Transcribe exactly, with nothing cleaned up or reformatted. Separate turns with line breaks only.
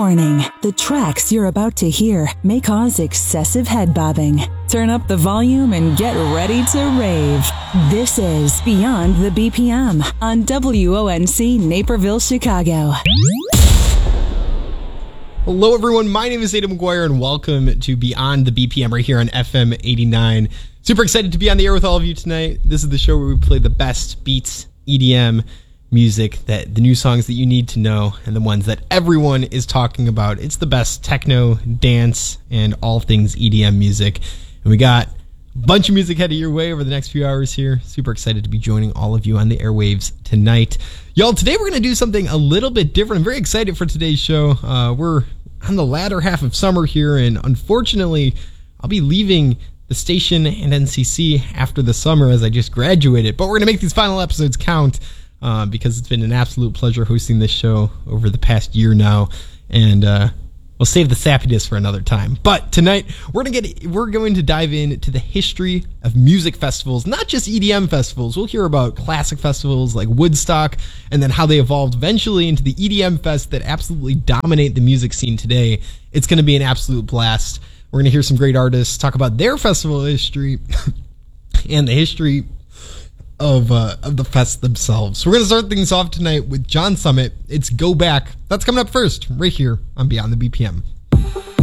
Warning, the tracks you're about to hear may cause excessive head bobbing. Turn up the volume and get ready to rave. This is Beyond the B P M on W O N C Naperville, Chicago.
Hello everyone, my name is Adam McGuire and welcome to Beyond the B P M right here on F M eighty-nine. Super excited to be on the air with all of you tonight. This is the show where we play the best beats, E D M, music, that the new songs that you need to know, and the ones that everyone is talking about. It's the best techno, dance, and all things E D M music. And we got a bunch of music headed your way over the next few hours here. Super excited to be joining all of you on the airwaves tonight. Y'all, today we're going to do something a little bit different. I'm very excited for today's show. Uh, we're on the latter half of summer here, and unfortunately, I'll be leaving the station and N C C after the summer as I just graduated. But we're going to make these final episodes count uh, because it's been an absolute pleasure hosting this show over the past year now. And uh, we'll save the sappiness for another time. But tonight, we're going to get we're going to dive into the history of music festivals, not just E D M festivals. We'll hear about classic festivals like Woodstock, and then how they evolved eventually into the E D M fest that absolutely dominate the music scene today. It's going to be an absolute blast. We're going to hear some great artists talk about their festival history and the history of uh, of the fest themselves. So we're going to start things off tonight with John Summit. It's Go Back. That's coming up first, right here on Beyond the B P M.